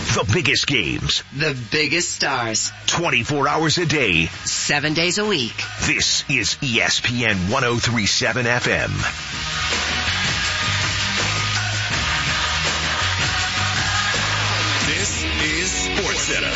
The biggest games. The biggest stars. 24 hours a day. 7 days a week. This is ESPN 103.7 FM. This is SportsCenter.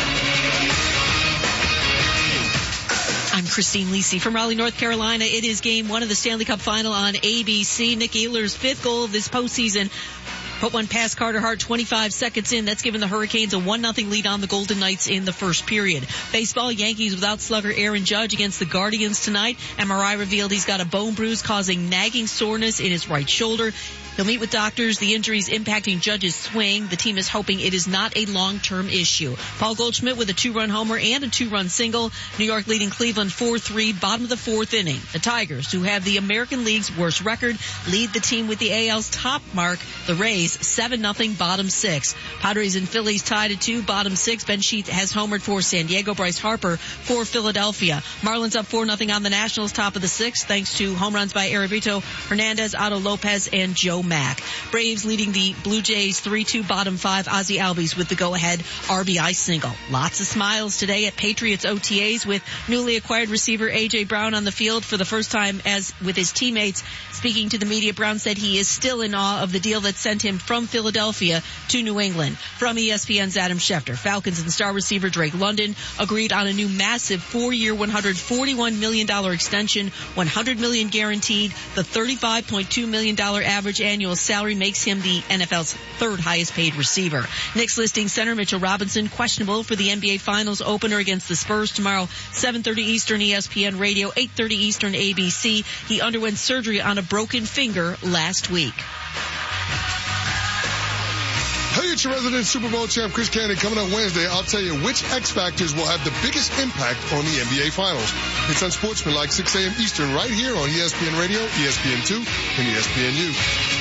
I'm Christine Lisi from Raleigh, North Carolina. It is game 1 of the Stanley Cup Final on ABC. Nick Ehlers' 5th goal of this postseason put one past Carter Hart 25 seconds in. That's given the Hurricanes a 1-0 lead on the Golden Knights in the first period. Baseball, Yankees without slugger Aaron Judge against the Guardians tonight. MRI revealed he's got a bone bruise causing nagging soreness in his right shoulder. He'll meet with doctors. The injuries impacting Judge's swing. The team is hoping it is not a long-term issue. Paul Goldschmidt with a 2-run homer and a 2-run single. New York leading Cleveland 4-3, bottom of the 4th inning. The Tigers, who have the American League's worst record, lead the team with the AL's top mark. The Rays 7-0, bottom 6. Padres and Phillies tied at 2, bottom 6. Ben Sheets has homered for San Diego. Bryce Harper for Philadelphia. Marlins up 4-0 on the Nationals, top of the 6th, thanks to home runs by Aribito, Hernandez, Otto Lopez, and Joe Mack. Braves leading the Blue Jays 3-2, bottom 5. Ozzie Albies with the go-ahead RBI single. Lots of smiles today at Patriots OTAs with newly acquired receiver A.J. Brown on the field for the first time as with his teammates. Speaking to the media, Brown said he is still in awe of the deal that sent him from Philadelphia to New England. From ESPN's Adam Schefter, Falcons and star receiver Drake London agreed on a new massive 4-year, $141 million extension, $100 million guaranteed. The $35.2 million average annual salary makes him the NFL's 3rd highest paid receiver. Knicks listing center Mitchell Robinson questionable for the NBA Finals opener against the Spurs tomorrow, 7:30 Eastern ESPN Radio, 8:30 Eastern ABC. He underwent surgery on a broken finger last week. Hey, it's your resident Super Bowl champ, Chris Cannon. Coming up Wednesday, I'll tell you which X Factors will have the biggest impact on the NBA Finals. It's Unsportsmanlike, 6 a.m. Eastern, right here on ESPN Radio, ESPN2, and ESPNU.